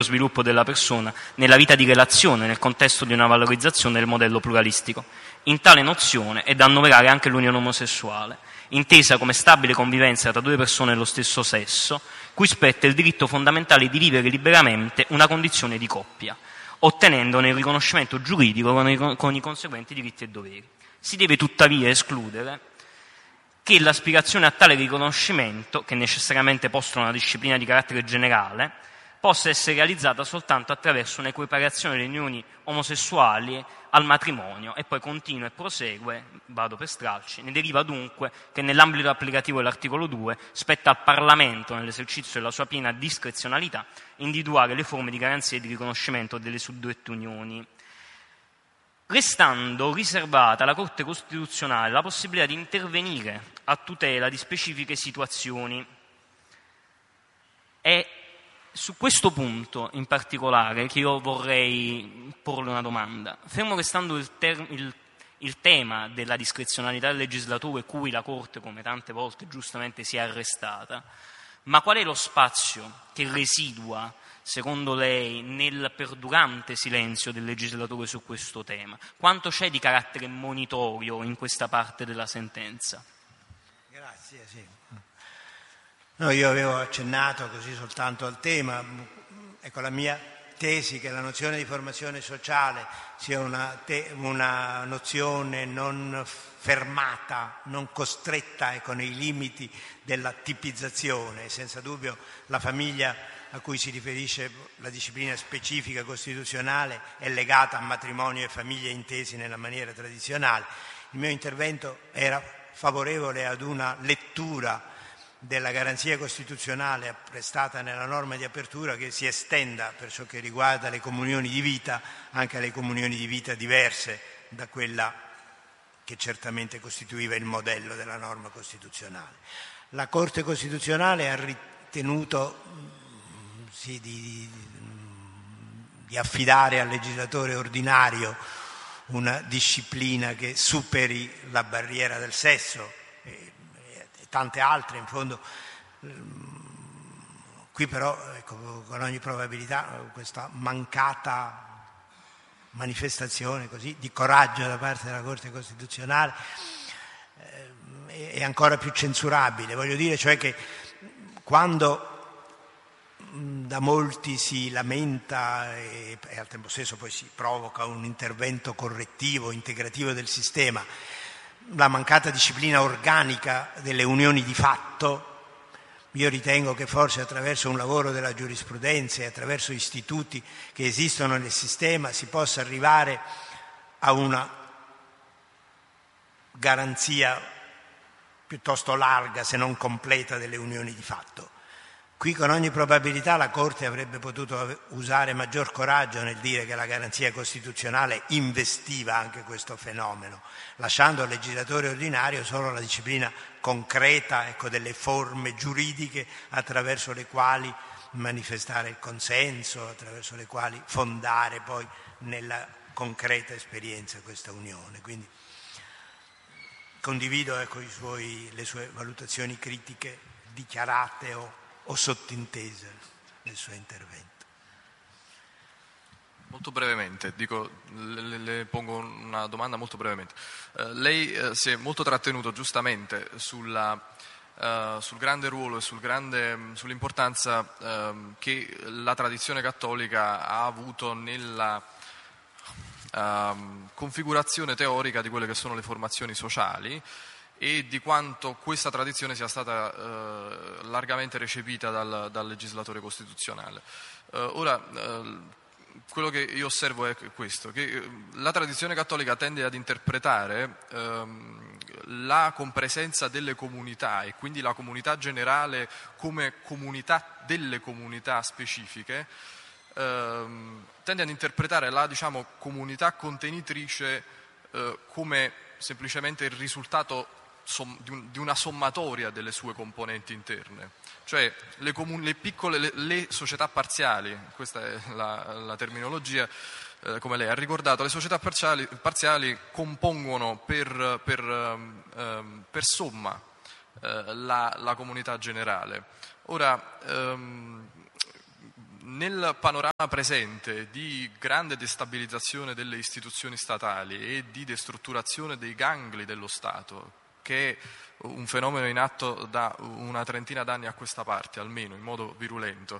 sviluppo della persona nella vita di relazione nel contesto di una valorizzazione del modello pluralistico. In tale nozione è da annoverare anche l'unione omosessuale, intesa come stabile convivenza tra due persone dello stesso sesso, cui spetta il diritto fondamentale di vivere liberamente una condizione di coppia, ottenendone il riconoscimento giuridico con i conseguenti diritti e doveri. Si deve tuttavia escludere che l'aspirazione a tale riconoscimento, che necessariamente postula una disciplina di carattere generale, possa essere realizzata soltanto attraverso un'equiparazione delle unioni omosessuali al matrimonio, e poi continua e prosegue, vado per stralci. Ne deriva dunque che nell'ambito applicativo dell'articolo 2 spetta al Parlamento, nell'esercizio della sua piena discrezionalità, individuare le forme di garanzia e di riconoscimento delle suddette unioni, restando riservata alla Corte Costituzionale la possibilità di intervenire a tutela di specifiche situazioni. È su questo punto in particolare che io vorrei porle una domanda. Fermo restando il tema della discrezionalità del legislatore, cui la Corte, come tante volte giustamente, si è arrestata, ma qual è lo spazio che residua, secondo lei, nel perdurante silenzio del legislatore su questo tema? Quanto c'è di carattere monitorio in questa parte della sentenza? Grazie, sì. No, io avevo accennato così soltanto al tema. Ecco, la mia tesi che la nozione di formazione sociale sia una nozione non fermata, non costretta, ecco, nei limiti della tipizzazione. Senza dubbio la famiglia a cui si riferisce la disciplina specifica costituzionale è legata a matrimonio e famiglie intesi nella maniera tradizionale. Il mio intervento era favorevole ad una lettura della garanzia costituzionale apprestata nella norma di apertura che si estenda, per ciò che riguarda le comunioni di vita, anche alle comunioni di vita diverse da quella che certamente costituiva il modello della norma costituzionale. La Corte Costituzionale ha ritenuto di affidare al legislatore ordinario una disciplina che superi la barriera del sesso, tante altre, in fondo. Qui però, ecco, con ogni probabilità questa mancata manifestazione così di coraggio da parte della Corte Costituzionale è ancora più censurabile. Voglio dire, cioè, che quando da molti si lamenta e al tempo stesso poi si provoca un intervento correttivo, integrativo del sistema, la mancata disciplina organica delle unioni di fatto, io ritengo che forse attraverso un lavoro della giurisprudenza e attraverso istituti che esistono nel sistema si possa arrivare a una garanzia piuttosto larga, se non completa, delle unioni di fatto. Qui con ogni probabilità la Corte avrebbe potuto usare maggior coraggio nel dire che la garanzia costituzionale investiva anche questo fenomeno, lasciando al legislatore ordinario solo la disciplina concreta, ecco, delle forme giuridiche attraverso le quali manifestare il consenso, attraverso le quali fondare poi nella concreta esperienza questa unione. Quindi condivido, ecco, le sue valutazioni critiche dichiarate o sottintese nel suo intervento. Molto brevemente, le pongo una domanda molto brevemente. Lei si è molto trattenuto giustamente sul grande ruolo e sull'importanza che la tradizione cattolica ha avuto nella configurazione teorica di quelle che sono le formazioni sociali e di quanto questa tradizione sia stata largamente recepita dal legislatore costituzionale. Ora, quello che io osservo è questo, che la tradizione cattolica tende ad interpretare la compresenza delle comunità e quindi la comunità generale come comunità delle comunità specifiche, tende ad interpretare la, comunità contenitrice come semplicemente il risultato di una sommatoria delle sue componenti interne, cioè le società parziali, questa è la terminologia, come lei ha ricordato, le società parziali compongono per somma la comunità generale. Ora, nel panorama presente di grande destabilizzazione delle istituzioni statali e di destrutturazione dei gangli dello Stato, che è un fenomeno in atto da una trentina d'anni a questa parte, almeno in modo virulento,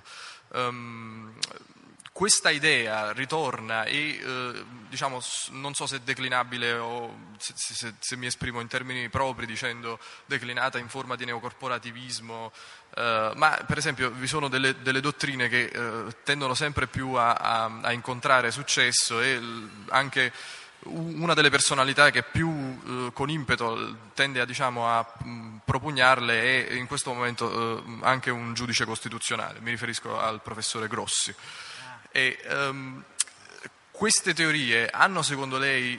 questa idea ritorna e non so se è declinabile o se mi esprimo in termini propri dicendo declinata in forma di neocorporativismo, ma per esempio vi sono delle dottrine che tendono sempre più a incontrare successo, e anche una delle personalità che più con impeto tende a propugnarle è in questo momento anche un giudice costituzionale, mi riferisco al professore Grossi. E queste teorie hanno secondo lei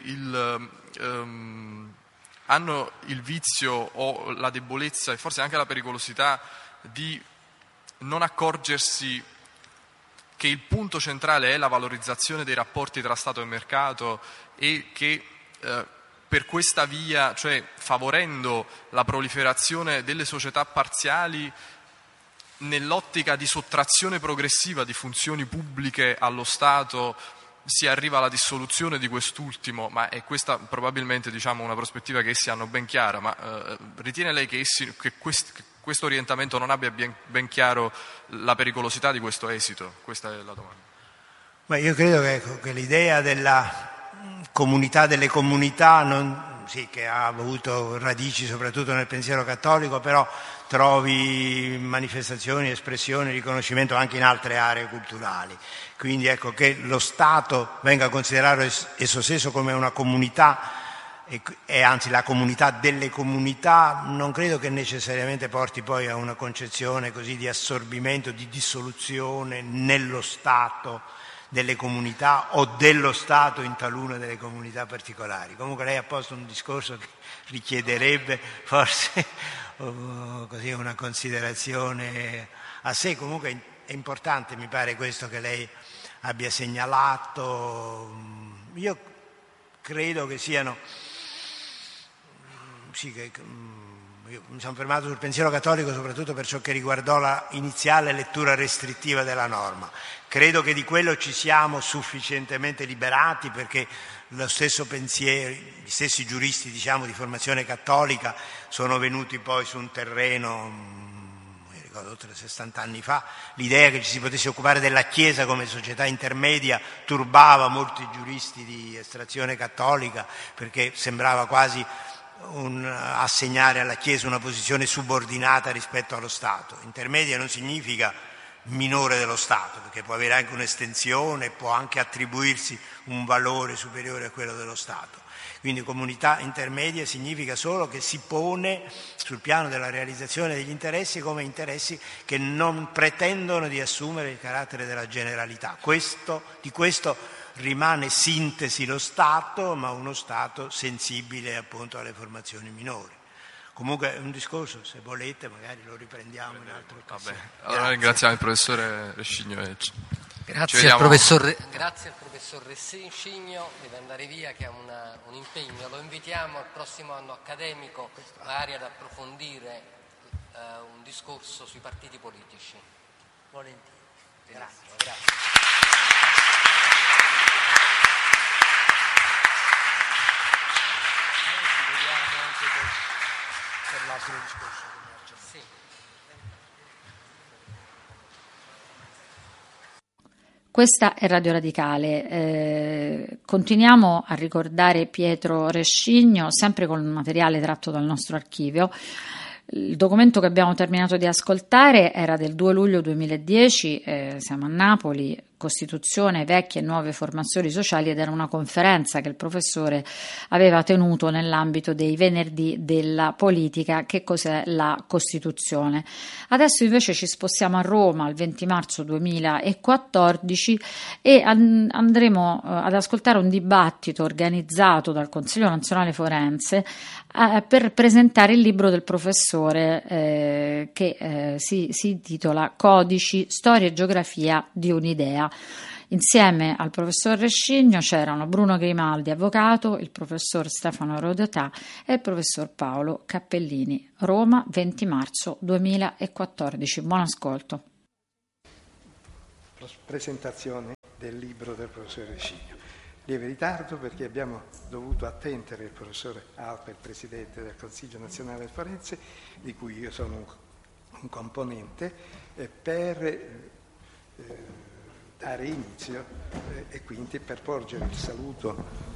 hanno il vizio o la debolezza e forse anche la pericolosità di non accorgersi che il punto centrale è la valorizzazione dei rapporti tra Stato e mercato, e che per questa via, cioè favorendo la proliferazione delle società parziali nell'ottica di sottrazione progressiva di funzioni pubbliche allo Stato, si arriva alla dissoluzione di quest'ultimo, ma è questa probabilmente una prospettiva che essi hanno ben chiara, ma ritiene lei che questo orientamento non abbia ben chiaro la pericolosità di questo esito? Questa è la domanda. Ma io credo che l'idea della comunità delle comunità, che ha avuto radici soprattutto nel pensiero cattolico, però trovi manifestazioni, espressioni, riconoscimento anche in altre aree culturali. Quindi che lo Stato venga considerato esso stesso come una comunità, e anzi la comunità delle comunità, non credo che necessariamente porti poi a una concezione così di assorbimento, di dissoluzione nello Stato delle comunità o dello Stato in taluna delle comunità particolari. Comunque lei ha posto un discorso che richiederebbe forse così una considerazione a sé. Comunque è importante, mi pare, questo che lei abbia segnalato. Io credo che siano io mi sono fermato sul pensiero cattolico soprattutto per ciò che riguardò la iniziale lettura restrittiva della norma. Credo che di quello ci siamo sufficientemente liberati, perché lo stesso pensiero, gli stessi giuristi di formazione cattolica sono venuti poi su un terreno, mi ricordo oltre 60 anni fa, l'idea che ci si potesse occupare della Chiesa come società intermedia turbava molti giuristi di estrazione cattolica, perché sembrava quasi assegnare alla Chiesa una posizione subordinata rispetto allo Stato. Intermedia non significa minore dello Stato, perché può avere anche un'estensione, può anche attribuirsi un valore superiore a quello dello Stato. Quindi comunità intermedia significa solo che si pone sul piano della realizzazione degli interessi come interessi che non pretendono di assumere il carattere della generalità. Di questo rimane sintesi lo Stato, ma uno Stato sensibile appunto alle formazioni minori. Comunque è un discorso, se volete magari lo riprendiamo in altre occasioni. Allora ringraziamo il professore Rescigno. Grazie al professor Rescigno, deve andare via che ha un impegno. Lo invitiamo al prossimo anno accademico magari ad approfondire un discorso sui partiti politici. Volentieri. Grazie. Per l'altro discorso. Sì. Questa è Radio Radicale. Continuiamo a ricordare Pietro Rescigno, sempre con il materiale tratto dal nostro archivio. Il documento che abbiamo terminato di ascoltare era del 2 luglio 2010, siamo a Napoli, Costituzione, vecchie e nuove formazioni sociali, ed era una conferenza che il professore aveva tenuto nell'ambito dei venerdì della politica, che cos'è la Costituzione. Adesso invece ci spostiamo a Roma il 20 marzo 2014 e andremo ad ascoltare un dibattito organizzato dal Consiglio Nazionale Forense per presentare il libro del professore che si intitola Codici, storia e geografia di un'idea. Insieme al professor Rescigno c'erano Bruno Grimaldi, avvocato, il professor Stefano Rodotà e il professor Paolo Cappellini. Roma, 20 marzo 2014. Buon ascolto. presentazione del libro del professore Rescigno. Lieve ritardo perché abbiamo dovuto attendere il professore Alpa, il presidente del Consiglio Nazionale del Forense, di cui io sono un componente, per dare inizio e quindi per porgere il saluto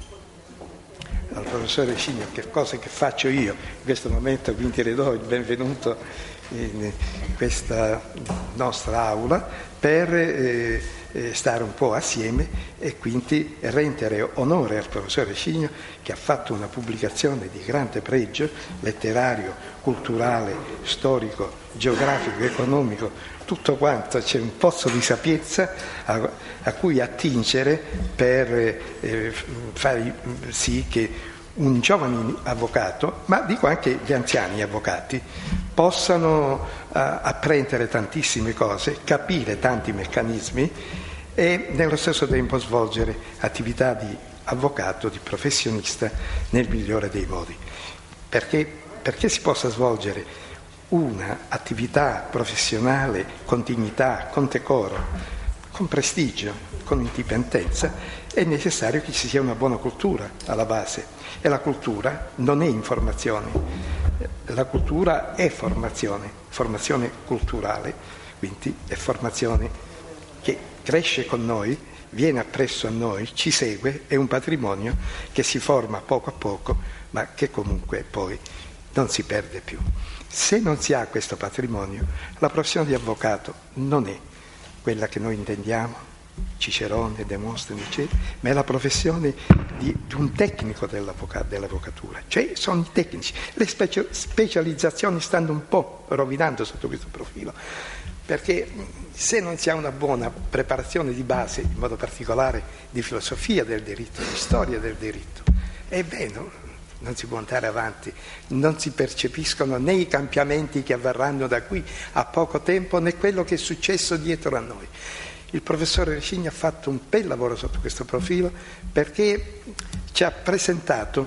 al professore Rescigno, che cosa che faccio io in questo momento, quindi le do il benvenuto in questa nostra aula per stare un po' assieme e quindi rendere onore al professore Rescigno, che ha fatto una pubblicazione di grande pregio letterario, culturale, storico, geografico, economico, tutto quanto, c'è un pozzo di sapienza a cui attingere per fare sì che un giovane avvocato, ma dico anche gli anziani avvocati, possano apprendere tantissime cose, capire tanti meccanismi e nello stesso tempo svolgere attività di avvocato, di professionista nel migliore dei modi. Perché si possa svolgere una attività professionale con dignità, con decoro, con prestigio, con indipendenza, è necessario che ci sia una buona cultura alla base. E la cultura non è informazione, la cultura è formazione culturale, quindi è formazione che cresce con noi, viene appresso a noi, ci segue, è un patrimonio che si forma poco a poco, ma che comunque poi non si perde più. Se non si ha questo patrimonio, la professione di avvocato non è quella che noi intendiamo, Cicerone, Demostene, eccetera, ma è la professione di un tecnico dell'avvocatura, cioè sono i tecnici. Le specializzazioni stanno un po' rovinando sotto questo profilo, perché se non si ha una buona preparazione di base, in modo particolare di filosofia del diritto, di storia del diritto, non si può andare avanti, non si percepiscono né i cambiamenti che avverranno da qui a poco tempo, né quello che è successo dietro a noi. Il professore Rescigno ha fatto un bel lavoro sotto questo profilo perché ci ha presentato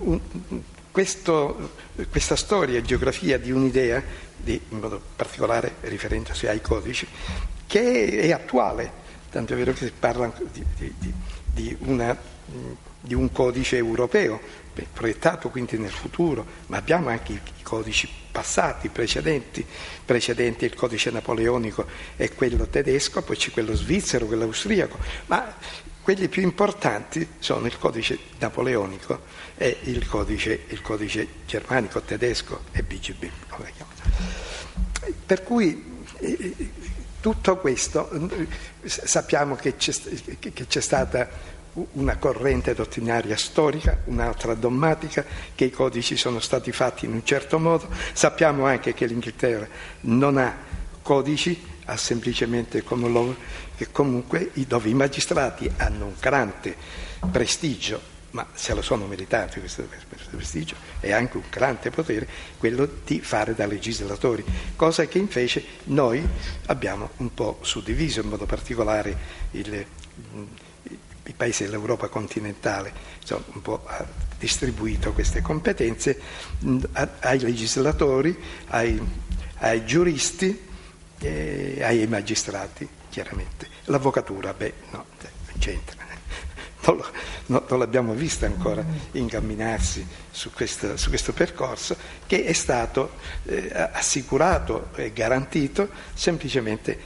questa storia e geografia di un'idea, in modo particolare riferendosi ai codici, che è attuale, tanto è vero che si parla di un codice europeo, proiettato quindi nel futuro, ma abbiamo anche i codici passati, precedenti il codice napoleonico e quello tedesco, poi c'è quello svizzero, quello austriaco, ma quelli più importanti sono il codice napoleonico e il codice germanico, tedesco e BGB. Per cui tutto questo sappiamo che c'è stata una corrente dottrinaria storica, un'altra dogmatica, che i codici sono stati fatti in un certo modo. Sappiamo anche che l'Inghilterra non ha codici, ha semplicemente common law, che comunque dove i magistrati hanno un grande prestigio, ma se lo sono meritati questo prestigio, e anche un grande potere, quello di fare da legislatori, cosa che invece noi abbiamo un po' suddiviso, in modo particolare i paesi dell'Europa continentale, insomma, un po' ha distribuito queste competenze ai legislatori, ai giuristi e ai magistrati, chiaramente. L'avvocatura, non c'entra. Non l'abbiamo vista ancora incamminarsi su questo percorso, che è stato assicurato e garantito semplicemente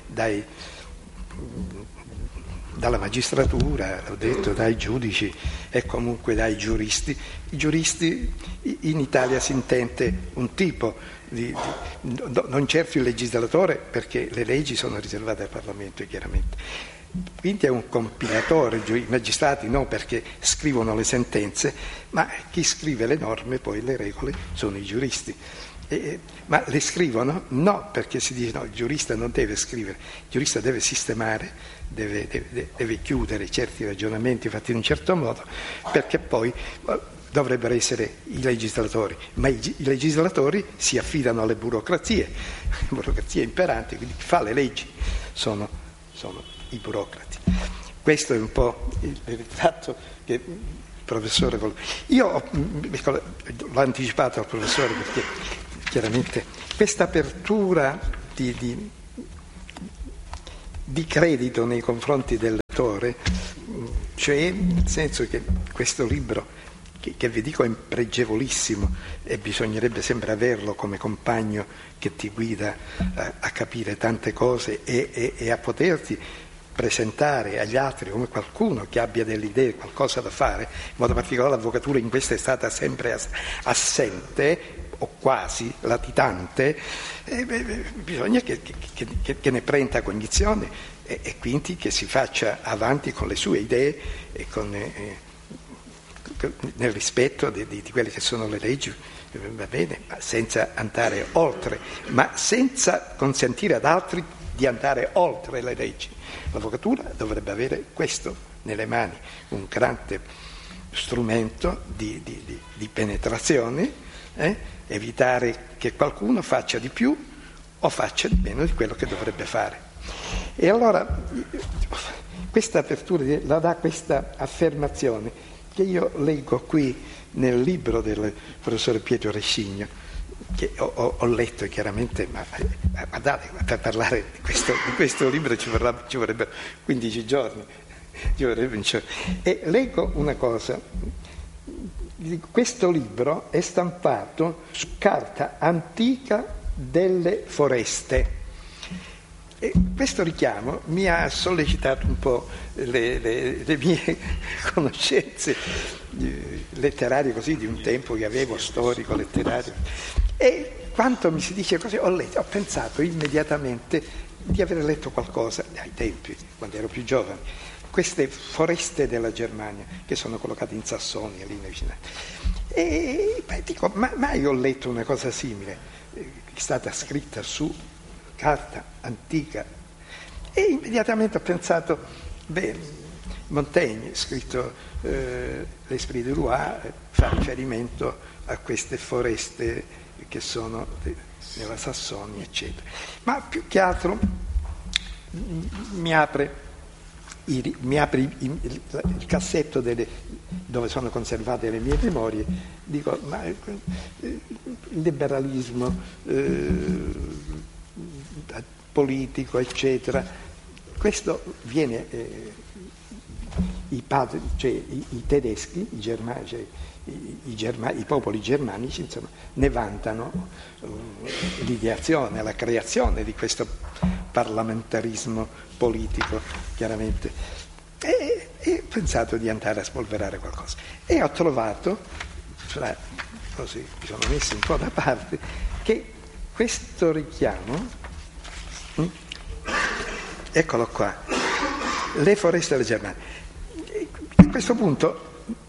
dalla magistratura, l'ho detto, dai giudici e comunque dai giuristi. I giuristi in Italia si intende un tipo non certo il legislatore, perché le leggi sono riservate al Parlamento chiaramente. Quindi è un compilatore, i magistrati no, perché scrivono le sentenze, ma chi scrive le norme, poi le regole, sono i giuristi. Ma le scrivono? No, perché si dice no, il giurista non deve scrivere, il giurista deve sistemare, deve chiudere certi ragionamenti fatti in un certo modo, perché poi dovrebbero essere i legislatori, ma i legislatori si affidano alle burocrazie imperanti, quindi chi fa le leggi sono i burocrati. Questo è un po' il ritratto che il professore vuole. Io l'ho anticipato al professore perché chiaramente questa apertura di di credito nei confronti del lettore, cioè nel senso che questo libro, che vi dico è pregevolissimo e bisognerebbe sempre averlo come compagno che ti guida a capire tante cose e a poterti presentare agli altri come qualcuno che abbia delle idee, qualcosa da fare. In modo particolare l'avvocatura in questo è stata sempre assente o quasi latitante, bisogna che ne prenda cognizione e quindi che si faccia avanti con le sue idee e nel rispetto di quelle che sono le leggi, va bene, ma senza andare oltre, ma senza consentire ad altri di andare oltre le leggi. L'avvocatura dovrebbe avere questo nelle mani, un grande strumento di penetrazione, evitare che qualcuno faccia di più o faccia di meno di quello che dovrebbe fare. E allora questa apertura la dà questa affermazione che io leggo qui nel libro del professore Pietro Rescigno, che ho letto chiaramente, ma per parlare di questo libro ci vorrebbero 15 giorni, e leggo una cosa. Questo libro è stampato su carta antica delle foreste. E questo richiamo mi ha sollecitato un po' le mie conoscenze letterarie, così, di un tempo che avevo, storico, letterario. E quanto mi si dice così, ho pensato immediatamente di aver letto qualcosa ai tempi, quando ero più giovane, queste foreste della Germania che sono collocate in Sassonia, lì vicino. E dico, mai ho letto una cosa simile, che è stata scritta su carta antica, e immediatamente ho pensato, Montaigne, scritto l'Esprit de Roi, fa riferimento a queste foreste che sono nella Sassonia, eccetera. Ma più che altro mi apre il cassetto dove sono conservate le mie memorie, dico, ma il liberalismo politico, eccetera, questo viene, i padri, cioè i tedeschi, i germani, cioè i popoli germanici, insomma, ne vantano l'ideazione, la creazione di questo parlamentarismo politico, chiaramente. E ho pensato di andare a spolverare qualcosa. E ho trovato, così mi sono messo un po' da parte, che questo richiamo, eccolo qua, le foreste della Germania. A questo punto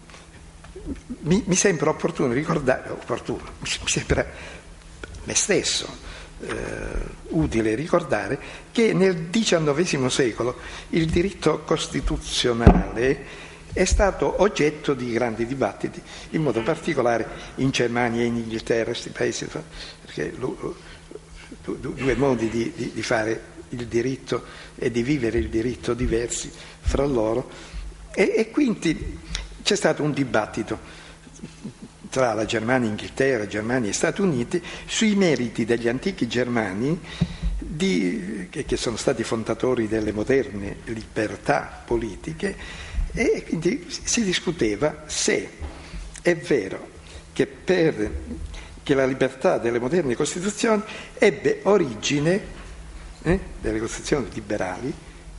mi sembra opportuno ricordare, mi sembra me stesso utile ricordare che nel XIX secolo il diritto costituzionale è stato oggetto di grandi dibattiti, in modo particolare in Germania e in Inghilterra, questi paesi, perché due modi di fare il diritto e di vivere il diritto diversi fra loro, e quindi c'è stato un dibattito tra la Germania, Inghilterra, Germania e Stati Uniti sui meriti degli antichi germani che sono stati fondatori delle moderne libertà politiche, e quindi si discuteva se è vero che la libertà delle moderne Costituzioni ebbe origine, delle Costituzioni liberali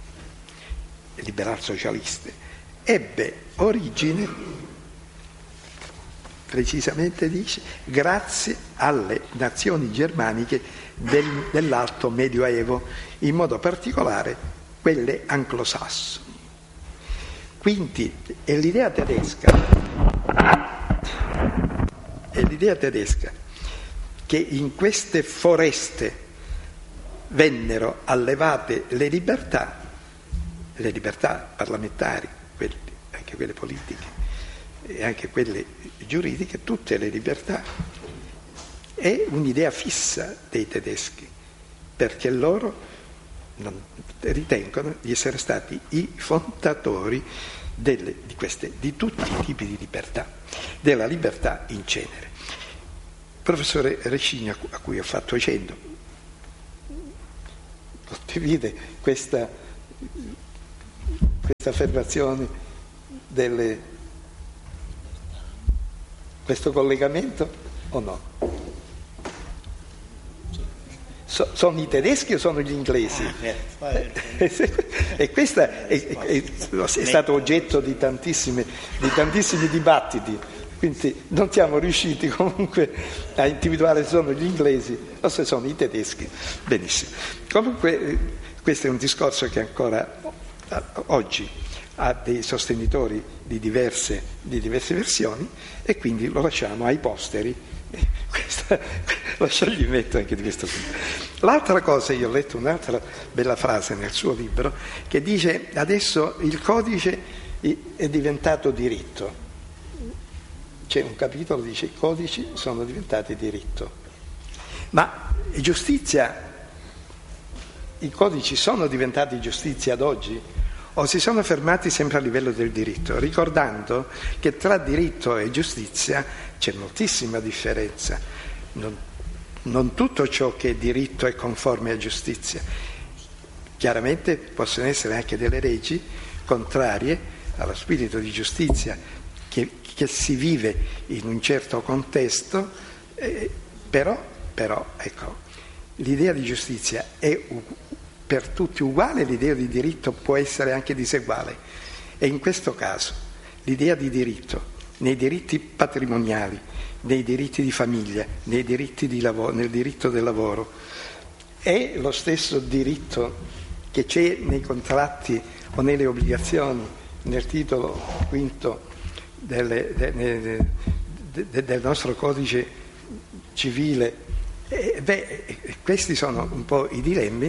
socialiste, ebbe origine, precisamente dice, grazie alle nazioni germaniche dell'Alto Medioevo, in modo particolare quelle anglosassoni. Quindi è l'idea tedesca che in queste foreste vennero allevate le libertà parlamentari, anche quelle politiche e anche quelle giuridiche, tutte le libertà. È un'idea fissa dei tedeschi, perché loro ritengono di essere stati i fondatori di tutti i tipi di libertà, della libertà in genere. Il professore Rescigno, a cui ho fatto cenno, condivide questa questa affermazione questo collegamento o no? Sono i tedeschi o sono gli inglesi? E questa è stato oggetto di tantissimi dibattiti, quindi non siamo riusciti comunque a individuare se sono gli inglesi o se sono i tedeschi. Benissimo. Comunque questo è un discorso che ancora oggi ha dei sostenitori di diverse versioni, e quindi lo lasciamo ai posteri. Lo scioglimento anche di questo punto. L'altra cosa, io ho letto un'altra bella frase nel suo libro che dice: adesso il codice è diventato diritto. C'è un capitolo che dice: i codici sono diventati diritto. Ma giustizia, i codici sono diventati giustizia ad oggi o si sono fermati sempre a livello del diritto, ricordando che tra diritto e giustizia c'è moltissima differenza. Non tutto ciò che è diritto è conforme a giustizia. Chiaramente possono essere anche delle leggi contrarie allo spirito di giustizia che si vive in un certo contesto, però ecco, l'idea di giustizia è per tutti uguale, l'idea di diritto può essere anche diseguale, e in questo caso l'idea di diritto nei diritti patrimoniali, nei diritti di famiglia, nei diritti di lavoro, nel diritto del lavoro, è lo stesso diritto che c'è nei contratti o nelle obbligazioni nel titolo quinto del nostro codice civile. Questi sono un po' i dilemmi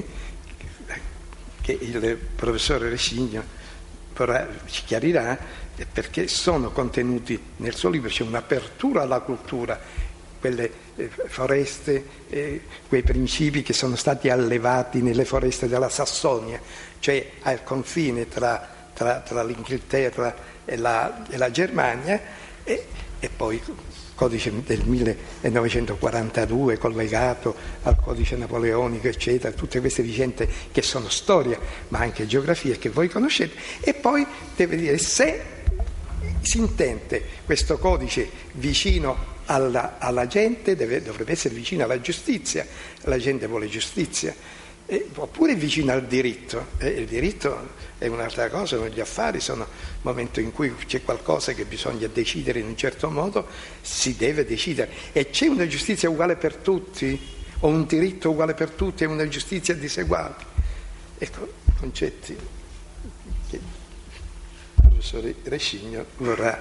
che il professore Rescigno ci chiarirà, perché sono contenuti nel suo libro. C'è un'apertura alla cultura, quelle foreste, quei principi che sono stati allevati nelle foreste della Sassonia, cioè al confine tra l'Inghilterra e la Germania, e poi codice del 1942 collegato al codice napoleonico, eccetera, tutte queste vicende che sono storia ma anche geografia che voi conoscete. E poi deve dire se si intende questo codice vicino alla gente, dovrebbe essere vicino alla giustizia, la gente vuole giustizia, oppure vicino al diritto. Il diritto è un'altra cosa, gli affari sono il momento in cui c'è qualcosa che bisogna decidere in un certo modo, si deve decidere. E c'è una giustizia uguale per tutti, o un diritto uguale per tutti e una giustizia diseguale. Ecco, concetti che il professore Rescigno vorrà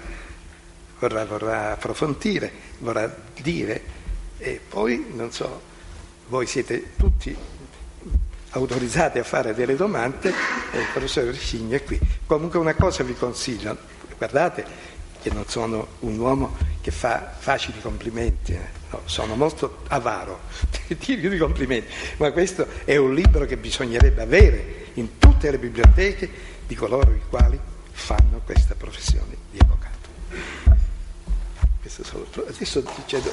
approfondire, vorrà dire, e poi, non so, voi siete tutti autorizzati a fare delle domande, e il professore Rescigno è qui. Comunque una cosa vi consiglio, guardate che non sono un uomo che fa facili complimenti, no, sono molto avaro di dirvi complimenti, ma questo è un libro che bisognerebbe avere in tutte le biblioteche di coloro i quali fanno questa professione di avvocato. Questo solo. Adesso ti cedo.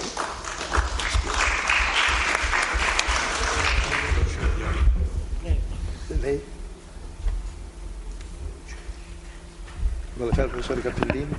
Lei? Vuole fare il professore Cappellini?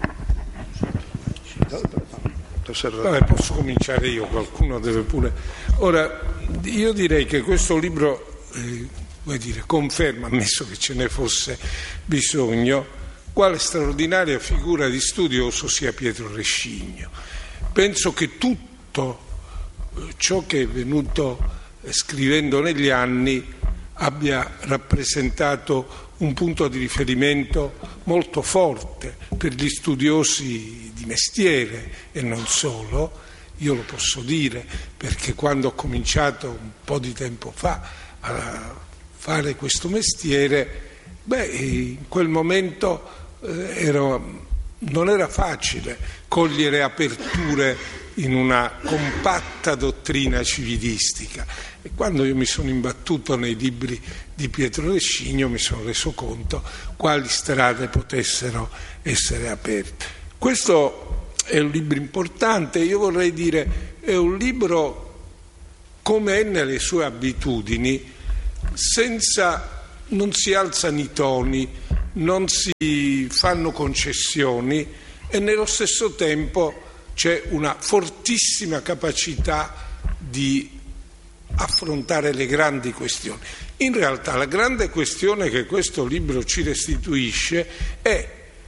Vabbè, posso cominciare io, qualcuno deve pure. Ora, io direi che questo libro conferma, ammesso che ce ne fosse bisogno, quale straordinaria figura di studioso sia Pietro Rescigno. Penso che tutto ciò che è venuto scrivendo negli anni abbia rappresentato un punto di riferimento molto forte per gli studiosi di mestiere e non solo. Io lo posso dire perché quando ho cominciato un po' di tempo fa a fare questo mestiere, in quel momento non era facile cogliere aperture in una compatta dottrina civilistica, e quando io mi sono imbattuto nei libri di Pietro Rescigno mi sono reso conto quali strade potessero essere aperte. Questo è un libro importante, io vorrei dire è un libro come è nelle sue abitudini, senza non si alzano i toni, non si fanno concessioni e nello stesso tempo c'è una fortissima capacità di affrontare le grandi questioni. In realtà la grande questione che questo libro ci restituisce è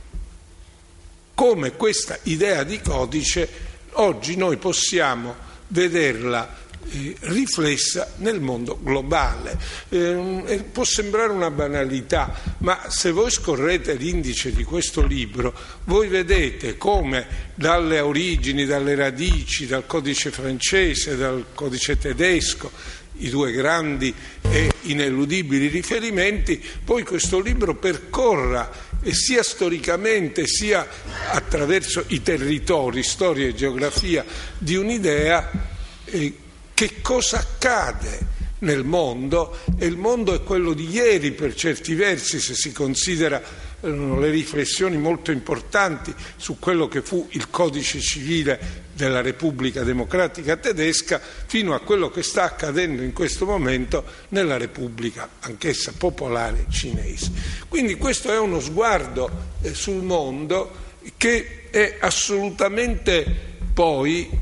come questa idea di codice oggi noi possiamo vederla riflessa nel mondo globale. Può sembrare una banalità, ma se voi scorrete l'indice di questo libro, voi vedete come dalle origini, dalle radici, dal codice francese, dal codice tedesco, i due grandi e ineludibili riferimenti, poi questo libro percorra sia storicamente sia attraverso i territori, storia e geografia di un'idea che cosa accade nel mondo, e il mondo è quello di ieri per certi versi, se si considerano le riflessioni molto importanti su quello che fu il codice civile della Repubblica Democratica Tedesca, fino a quello che sta accadendo in questo momento nella Repubblica, anch'essa popolare, cinese. Quindi questo è uno sguardo sul mondo che è assolutamente poi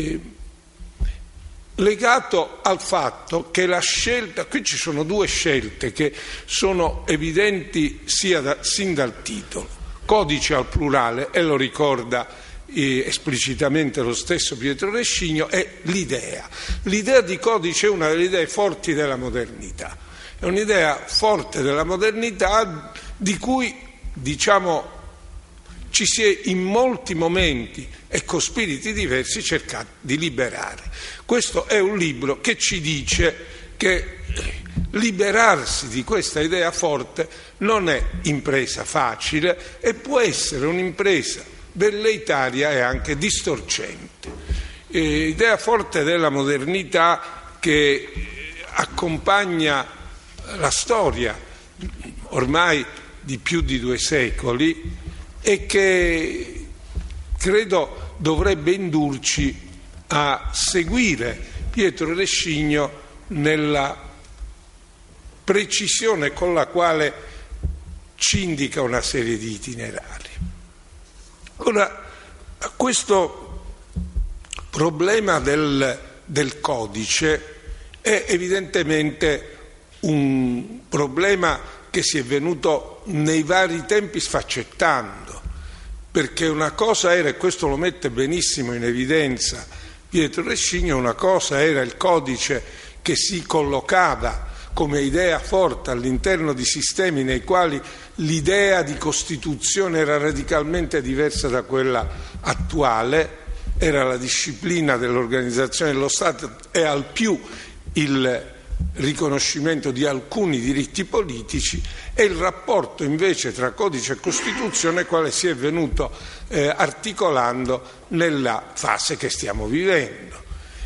legato al fatto che la scelta, qui ci sono due scelte che sono evidenti sin dal titolo, codice al plurale, e lo ricorda esplicitamente lo stesso Pietro Rescigno, è l'idea. L'idea di codice è una delle idee forti della modernità, è un'idea forte della modernità di cui, diciamo, ci si è in molti momenti e con spiriti diversi cercato di liberare. Questo è un libro che ci dice che liberarsi di questa idea forte non è impresa facile e può essere un'impresa velleitaria e anche distorcente. Idea forte della modernità che accompagna la storia ormai di più di 2 secoli e che credo dovrebbe indurci a seguire Pietro Rescigno nella precisione con la quale ci indica una serie di itinerari. Ora, questo problema del codice è evidentemente un problema che si è venuto nei vari tempi sfaccettando, perché una cosa era, e questo lo mette benissimo in evidenza Pietro Rescigno, una cosa era il codice che si collocava come idea forte all'interno di sistemi nei quali l'idea di Costituzione era radicalmente diversa da quella attuale, era la disciplina dell'organizzazione dello Stato e al più il riconoscimento di alcuni diritti politici, e il rapporto invece tra codice e Costituzione quale si è venuto articolando nella fase che stiamo vivendo.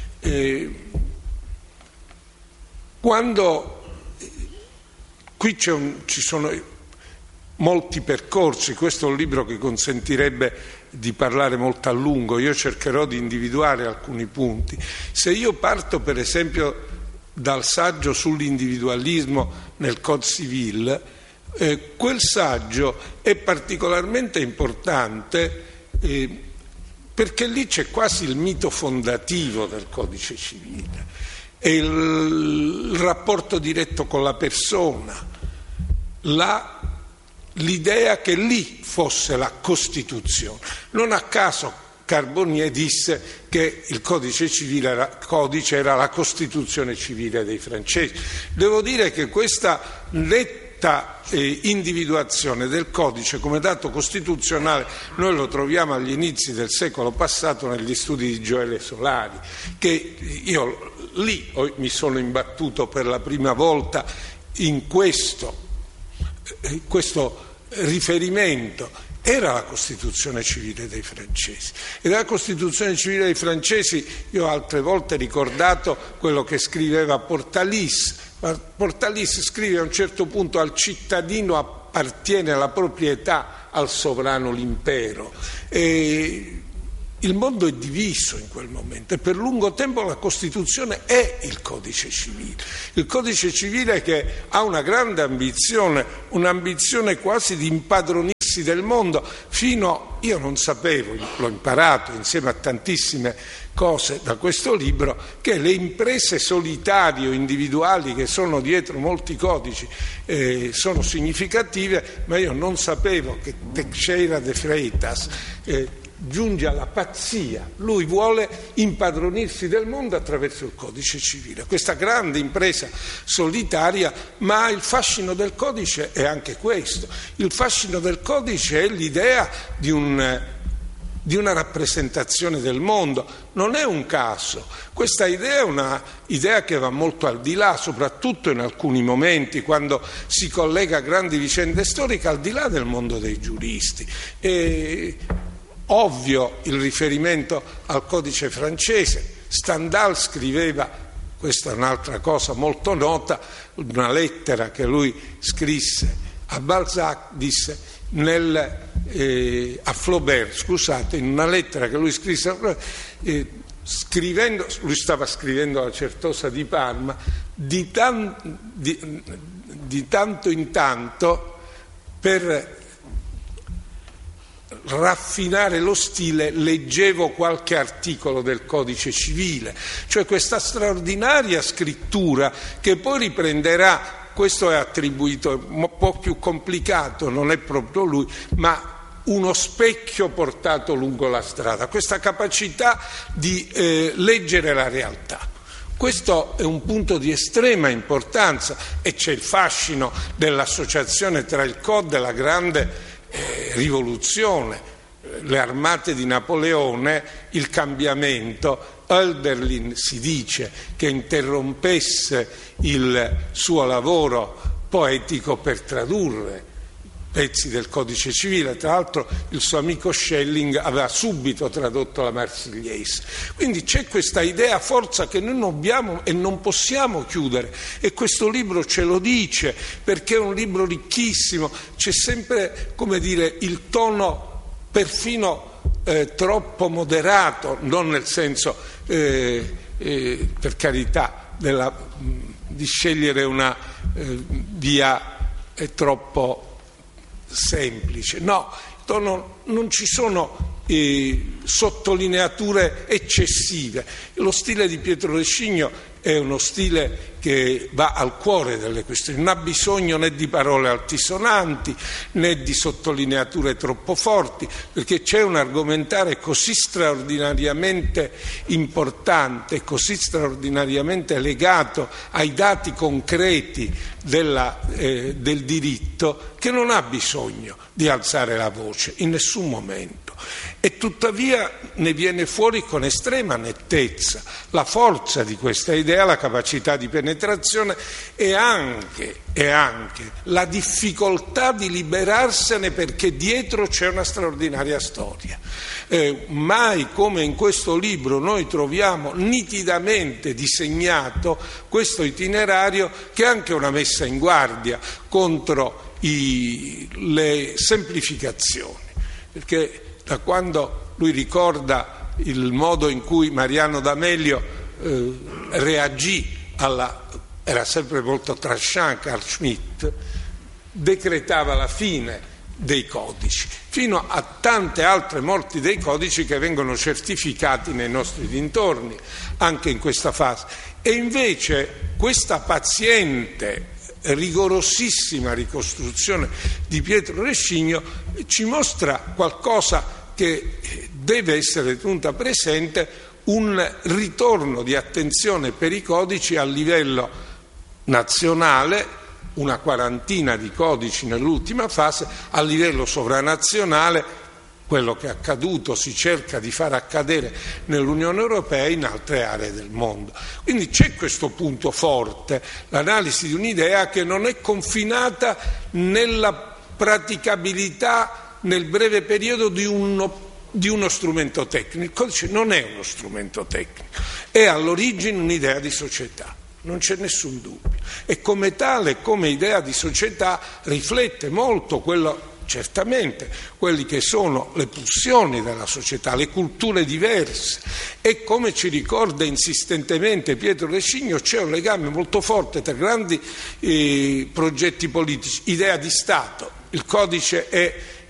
Quando qui ci sono molti percorsi, questo è un libro che consentirebbe di parlare molto a lungo, io cercherò di individuare alcuni punti. Se io parto per esempio dal saggio sull'individualismo nel Code Civil, quel saggio è particolarmente importante perché lì c'è quasi il mito fondativo del codice civile, è il rapporto diretto con la persona, l'idea che lì fosse la Costituzione. Non a caso Carbonnier disse che il codice civile era la Costituzione civile dei francesi. Devo dire che questa netta individuazione del codice come dato costituzionale noi lo troviamo agli inizi del secolo passato negli studi di Gioele Solari, che io lì mi sono imbattuto per la prima volta in questo riferimento. Era la Costituzione civile dei francesi, e della Costituzione civile dei francesi io altre volte ho ricordato quello che scriveva Portalis. Portalis scrive a un certo punto: al cittadino appartiene la proprietà, al sovrano l'impero. E il mondo è diviso in quel momento e per lungo tempo la Costituzione è il codice civile. Il codice civile che ha una grande ambizione, un'ambizione quasi di impadronirsi del mondo, io non sapevo, l'ho imparato insieme a tantissime cose da questo libro, che le imprese solitarie o individuali che sono dietro molti codici sono significative, ma io non sapevo che Teixeira de Freitas giunge alla pazzia. Lui vuole impadronirsi del mondo attraverso il codice civile, questa grande impresa solitaria, ma il fascino del codice è anche questo. Il fascino del codice è l'idea di una rappresentazione del mondo. Non è un caso, questa idea è una idea che va molto al di là, soprattutto in alcuni momenti, quando si collega a grandi vicende storiche, al di là del mondo dei giuristi. Ovvio il riferimento al codice francese. Stendhal scriveva, questa è un'altra cosa molto nota, una lettera che lui scrisse a Balzac, disse a Flaubert, scusate, in una lettera che lui scrisse a Flaubert, lui stava scrivendo la Certosa di Parma, di tanto in tanto, per raffinare lo stile, leggevo qualche articolo del codice civile, cioè questa straordinaria scrittura che poi riprenderà. Questo è attribuito, un po' più complicato, non è proprio lui, ma uno specchio portato lungo la strada, questa capacità di leggere la realtà. Questo è un punto di estrema importanza e c'è il fascino dell'associazione tra il Code e la grande rivoluzione, le armate di Napoleone, il cambiamento. Hölderlin si dice che interrompesse il suo lavoro poetico per tradurre pezzi del codice civile. Tra l'altro il suo amico Schelling aveva subito tradotto la Marsigliese. Quindi c'è questa idea forza che noi non abbiamo e non possiamo chiudere, e questo libro ce lo dice, perché è un libro ricchissimo. C'è sempre, come dire, il tono perfino troppo moderato, non nel senso, per carità, di scegliere una via troppo semplice. No, non ci sono sottolineature eccessive. Lo stile di Pietro Rescigno è uno stile che va al cuore delle questioni, non ha bisogno né di parole altisonanti né di sottolineature troppo forti, perché c'è un argomentare così straordinariamente importante, così straordinariamente legato ai dati concreti del diritto, che non ha bisogno di alzare la voce in nessun momento. E tuttavia ne viene fuori con estrema nettezza la forza di questa idea, la capacità di penetrazione e anche la difficoltà di liberarsene, perché dietro c'è una straordinaria storia. Mai come in questo libro noi troviamo nitidamente disegnato questo itinerario, che è anche una messa in guardia contro le semplificazioni, perché da quando lui ricorda il modo in cui Mariano D'Amelio reagì era sempre molto tranchant, Carl Schmitt, decretava la fine dei codici, fino a tante altre morti dei codici che vengono certificati nei nostri dintorni, anche in questa fase. E invece questa paziente, rigorosissima ricostruzione di Pietro Rescigno ci mostra qualcosa che deve essere tenuta presente, un ritorno di attenzione per i codici a livello nazionale, una quarantina di codici nell'ultima fase, a livello sovranazionale, quello che è accaduto si cerca di far accadere nell'Unione Europea e in altre aree del mondo. Quindi c'è questo punto forte, l'analisi di un'idea che non è confinata nella praticabilità nel breve periodo di uno strumento tecnico. Il codice non è uno strumento tecnico, è all'origine un'idea di società, non c'è nessun dubbio, e come tale, come idea di società, riflette molto quello certamente quelli che sono le pulsioni della società, le culture diverse, e come ci ricorda insistentemente Pietro Rescigno c'è un legame molto forte tra grandi progetti politici, idea di Stato. Il codice è